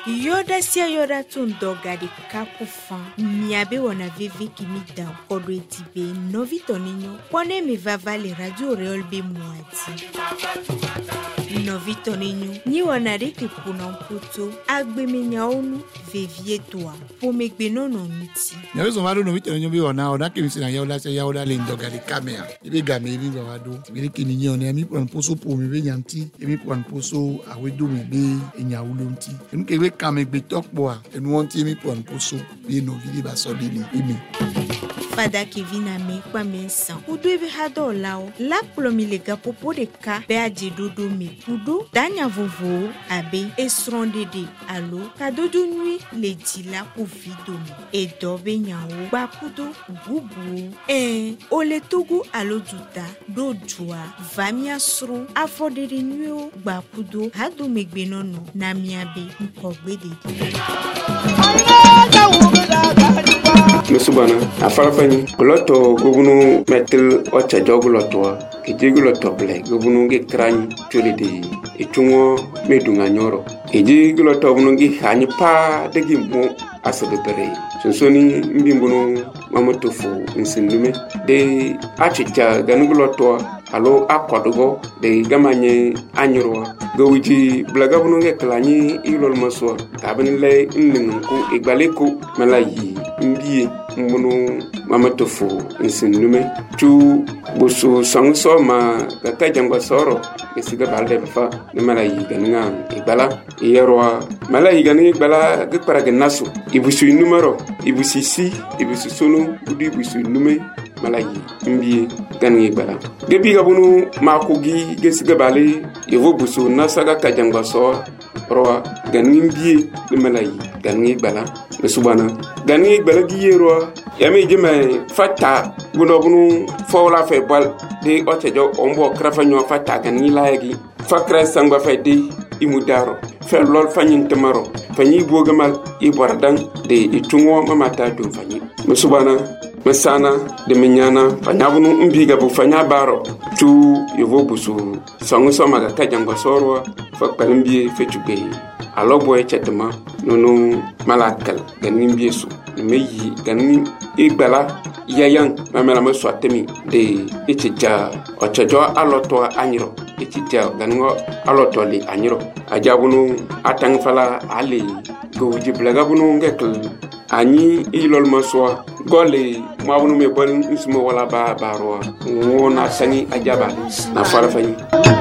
Yoda sia yoda tundoga de kakufa. Miabe wana vivi kimida kodwe tibe novito ninyo. Pone mi vava le radio reolbe muati. Novito ninyo. Ni wana reki kuna mputo. Agbe minyaonu vevie toa. Pome gbeno no nuti. Nyawezo maro novito ninyo bi wana kemisi na yaoda le ndoga de kamea. Ibe game ibi wado. Ibe kininyo ne mi pon poso po mi be nyanti. Emi pon poso awedo mi be enyawulonti. Enkewe kame gbe tokboa enu wonti mi pon poso bi no vidi ba so dini imi. Fada Kevin ame kwa mensan. Udo ebe hado lao. La plomi lega popo de ka. Be aje dodo me kudo. Danya vovo abe. Esronde de alo. Kadodo nui le dila ku vido me. E dobe nyawo. Ba kudo gugu. Ole togu alo duta. Do jua. Vamia sro. Afode de nuyo. Ba kudo. Hado megbe nono. Na miabe. Mkogbe de. Musubana afarafani goloto gobunu metel ocha joguloto kijeguloto ble gobunu ge krani tolide etungo medunga nyoro ejeguloto bunu ge hani pa degi mo asabere sonsoni mbimbunu mamotofu nsindume de achicha ganuguloto alo akwadugo de gamanye anyoro gowiji blaga bunu ge klani ilol maso tabinle nningu igbaleko malayi mbiye mbunu mamatofu nsindume tu busu sangso ma gata jangwa soro esiga balde fa ne malayi ganinga igbala yerwa malayi ganinga igbala ge paraga naso ibusu numero ibusu si ibusu sunu udi ibusu nume malayi mbiye ganinga igbala gebi gabunu makogi gesiga bale yevo busu nasaga kajangwa so roa ganinga mbiye ne malayi ganinga igbala subana ganinga igbala giyero yami jime fata bunu fawla fe bal de otejo ombo krafanyo fata gani laagi fakra sangba fe de imudaro fe lol fanyin tamaro fanyi bogamal ibordan de itungo mamata dum fanyi musubana masana de minyana fanyabunu mbiga bu fanya baro tu yovo busu sangu somaga kajangba sorwa fakpalimbi fetube aloboy chetma nono malakal ganin biesu meyi ganin igbala yayan mamela maswatemi de itija ochajo aloto anyiro itija ganin aloto li anyiro ajabunu atang fala ali go jiblaga bunu ngekl ani ilol maswa gole mabunu me bon ismo wala ba baro wona sani ajaba na fara fani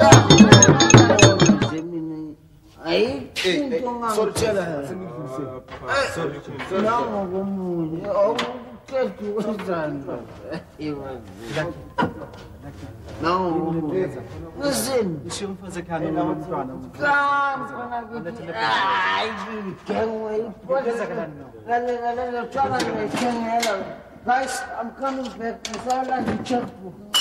Aí, sorteada. Não, vamos. Eu quero que usando. Não, não sei. Deixa eu fazer carne não. Ai, quem é? Pode ser galera, I'm coming back.